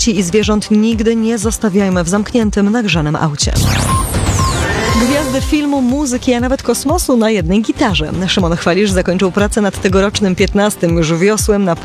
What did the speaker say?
dzieci i zwierząt nigdy nie zostawiajmy w zamkniętym, nagrzanym aucie. Gwiazdy filmu, muzyki, a nawet kosmosu na jednej gitarze. Szymon Chwalisz zakończył pracę nad tegorocznym 15. już wiosłem na